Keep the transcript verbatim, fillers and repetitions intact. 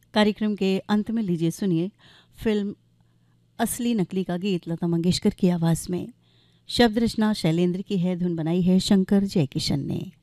कार्यक्रम के अंत में लीजिए सुनिए फिल्म असली नकली का गीत लता मंगेशकर की आवाज़ में। शब्द रचना शैलेंद्र की है, धुन बनाई है शंकर जयकिशन ने।